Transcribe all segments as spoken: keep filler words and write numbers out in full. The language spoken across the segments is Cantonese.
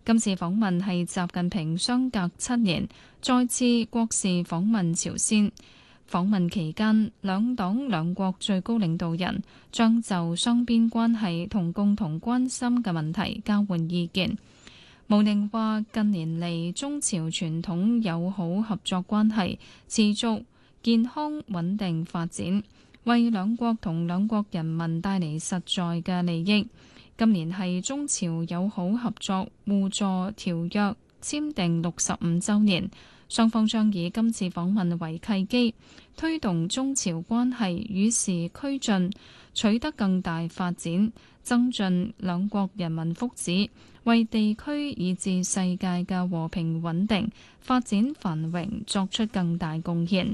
今次訪問係習近平相隔七年再次國事訪問朝鮮。訪問期間，兩黨兩國最高領導人將就雙邊關係同共同關心嘅問題交換意見。毛寧話：近年嚟，中朝傳統友好合作關係持續健康穩定發展，為兩國同兩國人民帶嚟實在嘅利益。今年係中朝友好合作互助條約簽訂六十五週年。雙方將以今次訪問為契機，推動中朝關係與時俱進，取得更大發展，增進兩國人民福祉，為地區以至世界嘅和平穩定、發展繁榮作出更大貢獻。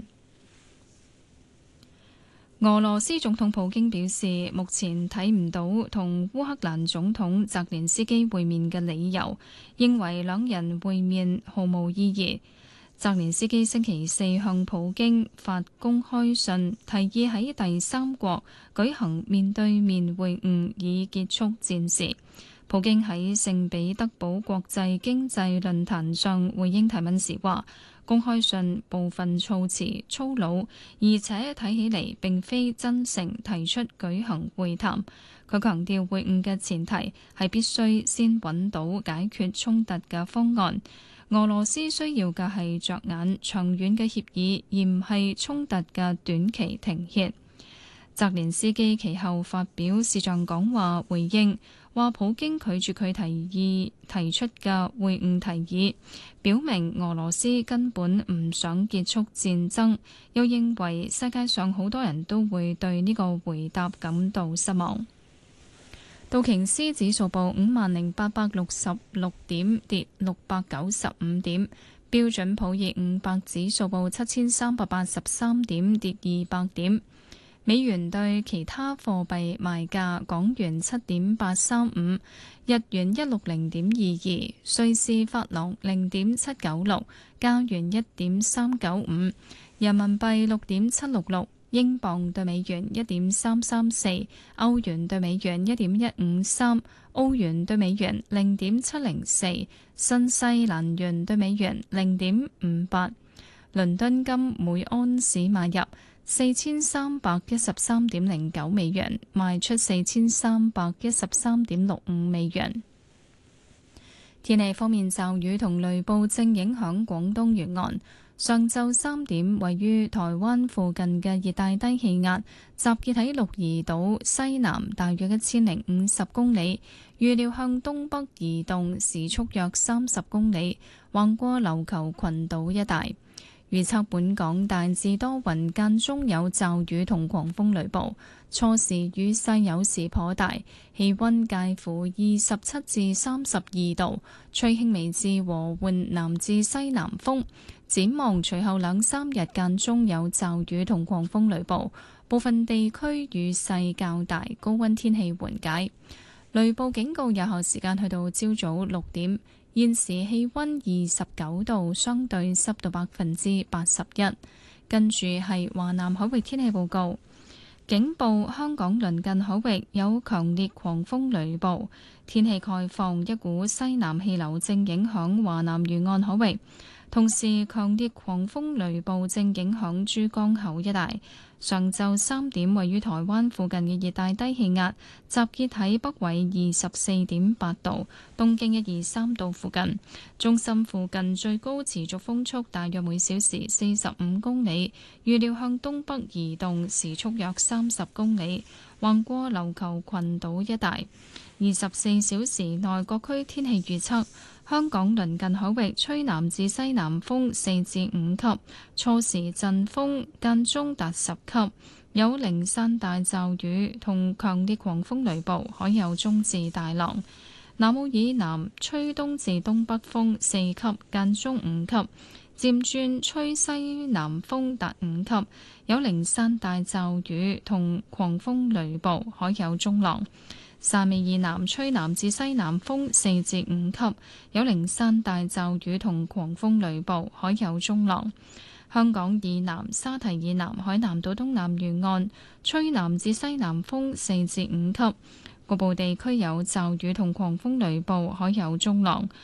俄羅斯總統普京表示，目前睇唔到同烏克蘭總統澤連斯基會面嘅理由，認為兩人會面毫無意義。澤連斯基星期四向普京發公開信，提議喺第三國舉行面對面會晤，以結束戰事。普京喺聖彼得堡國際經濟論壇上回應提問時話，公開信部分措辭粗魯，而且睇起嚟並非真誠提出舉行會談。佢強調會晤嘅前提係必須先揾到解決衝突嘅方案。俄羅斯需要嘅係着眼長遠嘅協議，而唔係衝突嘅短期停歇。澤連斯基其後發表視像講話回應，話普京拒絕佢提議提出嘅會晤提議，表明俄羅斯根本唔想結束戰爭，又認為世界上好多人都會對呢個回答感到失望。道瓊斯指數報五萬零八百六十六點，跌六百九十五點。標準普爾五百指數報七千三百八十三點，跌二百點。美元對其他貨幣賣價：港元七點八三五，日元一六零點二二，瑞士法郎零點七九六，加元一點三九五，人民幣六點七六六。英鎊對美元一點三三四，歐元對美元一點一五三，澳元對美元零點七零四，新西蘭元對美元零點五八。倫敦金每安士買入四千三百一十三點零九美元，賣出四千三百一十三點六五美元。天氣方面，驟雨同雷暴正影響廣東沿岸。上晝三點，位於台灣附近嘅熱帶低氣壓集結喺鹿兒島西南，大約一千零五十公里，預料向東北移動，時速約三十公里，橫過琉球群島一帶。預測本港大致多雲，間中有驟雨同狂風雷暴，初時雨勢有時頗大，氣溫介乎二十七至三十二度，吹輕微至和緩南至西南風。展望隨後兩三日間中有驟雨同狂風雷暴，部分地區雨勢較大，高溫天氣緩解。雷暴警告有效時間去到朝早六點。現時氣溫二十九度，相對濕度百分之八十一。跟住係華南海域天氣報告，警報香港鄰近海域有強烈狂風雷暴，天氣概況，一股西南氣流正影響華南沿岸海域。同時，強烈狂風雷暴正影響珠江口一帶。上晝三點，位於台灣附近嘅熱帶低氣壓集結喺北緯二十四點八度、東經一二三度附近。中心附近最高持續風速大約每小時四十五公里，預料向東北移動，時速約三十公里，橫過琉球群島一帶。二十四小時內各區天氣預測。香港鄰近海域吹南至西南風四至五級，初時陣風間中達十級，有零散大驟雨同強烈狂風雷暴，海有中至大浪。南澳以南吹東至東北風四級，間中五級，漸轉吹西南風達五級，有零散大驟雨同狂風雷暴，海有中浪。汕尾以南吹南至西南風四至五級，有零散大驟雨同狂風雷暴，海有中浪。香港以南沙堤以南海南島東南沿岸吹南至西南風四至五級，局部地區有驟雨同狂風雷暴，海有中浪。